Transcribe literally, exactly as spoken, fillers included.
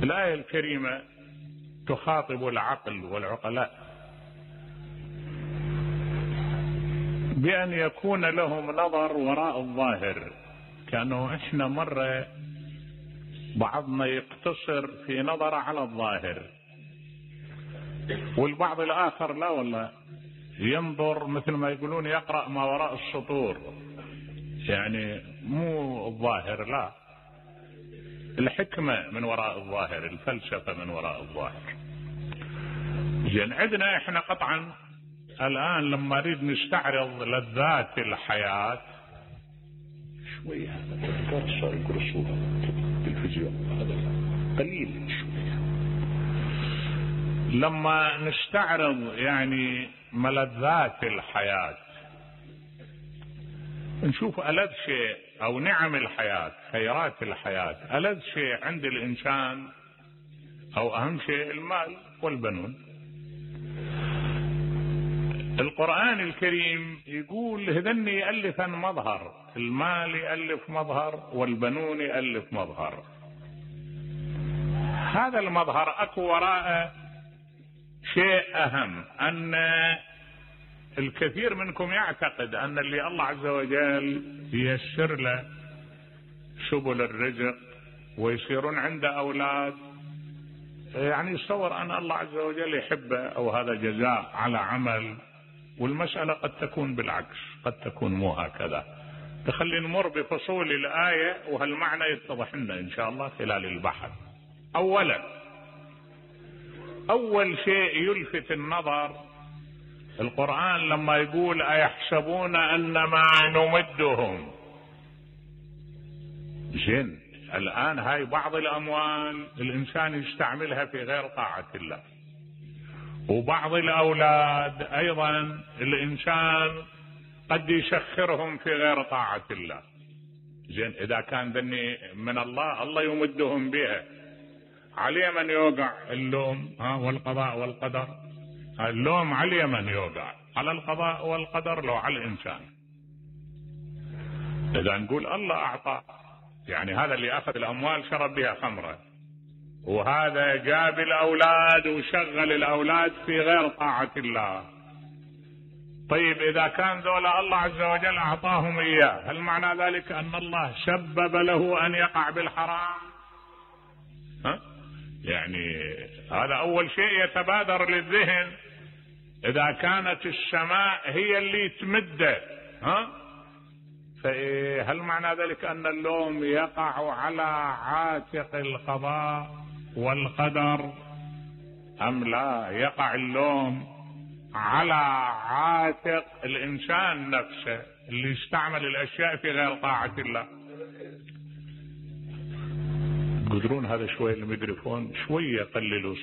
الآية الكريمة تخاطب العقل والعقلاء بأن يكون لهم نظر وراء الظاهر، كأنه إحنا مرة بعضنا يقتصر في نظر على الظاهر، والبعض الآخر لا والله ينظر مثل ما يقولون يقرأ ما وراء السطور، يعني مو الظاهر، لا، الحكمة من وراء الظاهر، الفلسفة من وراء الظاهر. زين، عندنا احنا قطعا الآن لما نريد نستعرض لذات الحياة شوية، هذا صار يقول الصورة بالتلفزيون هذا قليل شوية، لما نستعرض يعني ملذات الحياة نشوف ألذ شيء أو نعم الحياة، خيرات الحياة، ألذ شيء عند الإنسان أو أهم شيء المال والبنون. القرآن الكريم يقول هذن يألفن مظهر، المال يألف مظهر والبنون يألف مظهر. هذا المظهر أكو وراءه شيء أهم، أن الكثير منكم يعتقد أن اللي الله عز وجل ييسر له سبل الرزق ويصيرون عنده أولاد، يعني يتصور أن الله عز وجل يحبه أو هذا جزاء على عمل، والمسألة قد تكون بالعكس، قد تكون مو هكذا. تخلي نمر بفصول الآية وهالمعنى يتضح لنا إن شاء الله خلال البحث. أولا، أول شيء يلفت النظر القرآن لما يقول أيحسبون أن ما نمدهم. زين، الآن هاي بعض الأموال الإنسان يستعملها في غير طاعة الله، وبعض الأولاد أيضا الإنسان قد يسخرهم في غير طاعة الله. زين، إذا كان ذني من الله، الله يمدهم بها، عليه من يوقع اللوم ها والقضاء والقدر. اللوم عليه من يوقع، على القضاء والقدر لو على الإنسان. إذا نقول الله أعطى، يعني هذا اللي أخذ الأموال شرب بها خمرة، وهذا جاب الأولاد وشغل الأولاد في غير طاعة الله. طيب إذا كان ذولا الله عز وجل أعطاهم إياه، هل معنى ذلك أن الله سبب له أن يقع بالحرام؟ ها؟ يعني هذا أول شيء يتبادر للذهن. إذا كانت السماء هي اللي تمده، ها؟ فهل معنى ذلك أن اللوم يقع على عاتق القضاء والقدر أم لا؟ يقع اللوم على عاتق الإنسان نفسه اللي يستعمل الأشياء في غير طاعة الله. تقدرون هذا شوي الميكروفون شوية قللوا